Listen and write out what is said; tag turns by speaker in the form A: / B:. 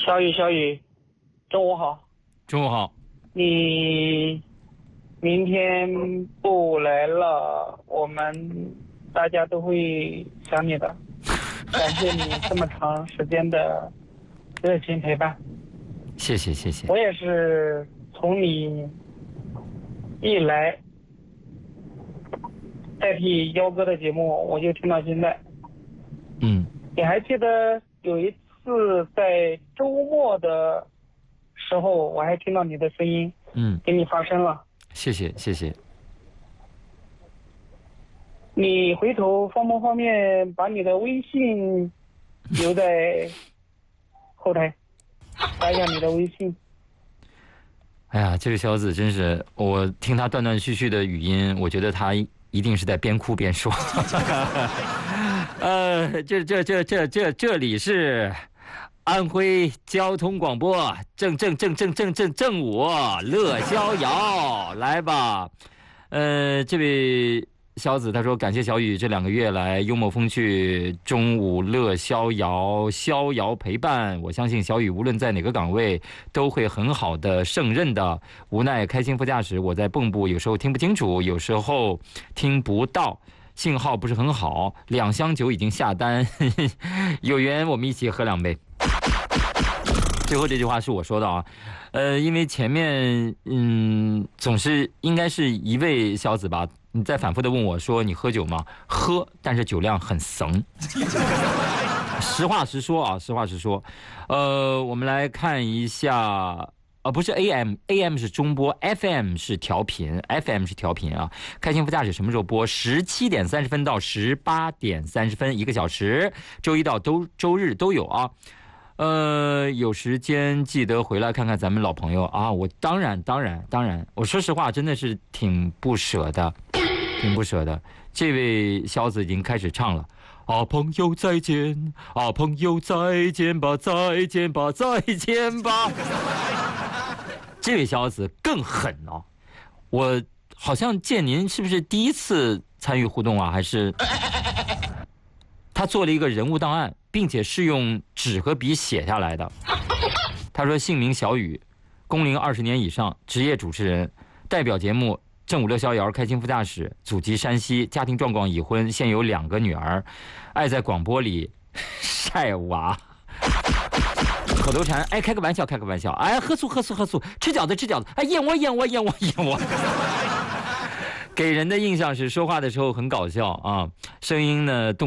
A: 小雨，中午好。
B: 中午好。
A: 你明天不来了，我们大家都会想你的。感谢你这么长时间的热情陪伴。
B: 谢谢谢谢。
A: 我也是从你一来代替幺哥的节目，我就听到现在。你还记得有一次在周末的时候，我还听到你的声音，给你发声了。
B: 谢谢谢谢。
A: 你回头方不方便把你的微信留在后台，发一下你的微信。
B: 哎呀，这个小子真是，我听他断断续续的语音，我觉得他一定是在边哭边说。这里是安徽交通广播，正午乐逍遥，来吧。这位小子他说，感谢小雨这2个月来幽默风趣，中午乐逍遥，逍遥陪伴。我相信小雨无论在哪个岗位都会很好的胜任的。无奈开心副驾驶，我在蚌埠，有时候听不清楚，有时候听不到，信号不是很好。2箱酒已经下单，有缘我们一起喝2杯。最后这句话是我说的啊，因为前面总是应该是一位小子吧，你在反复的问我说你喝酒吗？喝，但是酒量很怂。实话实说啊，实话实说。我们来看一下。不是 AM 是中播， FM 是调频啊。开心副驾驶什么时候播？17点30分到18点30分，1个小时，周一到周日都有啊。有时间记得回来看看咱们老朋友啊！我当然，我说实话真的是挺不舍的。这位小子已经开始唱了。啊，朋友再见，啊，朋友再见吧，再见吧，再见吧。这位小子更狠哦！我好像见您是不是第一次参与互动啊？还是他做了一个人物档案，并且是用纸和笔写下来的。他说姓名小雨，工龄20年以上，职业主持人，代表节目正午乐逍遥，开心副驾驶，祖籍山西，家庭状况已婚，现有2个女儿，爱在广播里晒娃。口头禅，哎，开个玩笑，哎，喝醋，吃饺子，哎，燕窝。给人的印象是说话的时候很搞笑啊，声音呢动